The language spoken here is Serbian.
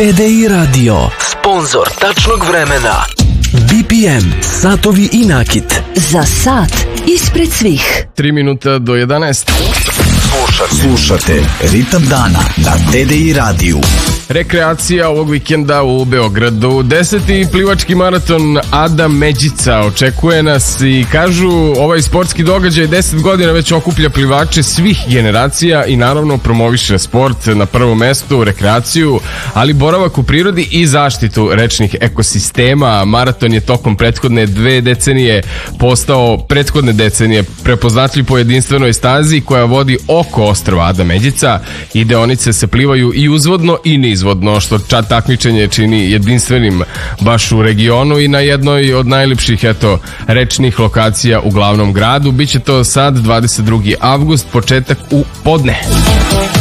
TDI Radio, sponsor tačnog vremena. BPM, satovi i nakit. Za sat ispred svih. 3 minuta do 11. Slušate Ritam dana na TDI radiju. Rekreacija ovog vikenda u Beogradu. 10. plivački maraton Ada Međica očekuje nas i kažu ovaj sportski događaj 10 godina već okuplja plivače svih generacija i naravno promoviše sport na prvom mestu, rekreaciju, ali boravak u prirodi i zaštitu rečnih ekosistema. Maraton je tokom prethodne decenije prepoznatljiv po jedinstvenoj stazi koja vodi oko ostrva Ada Međica i deonice se plivaju i uzvodno i nizvodno, što takmičenje čini jedinstvenim baš u regionu i na jednoj od najlepših rečnih lokacija u glavnom gradu. Biće to sad 22. avgust, početak u podne.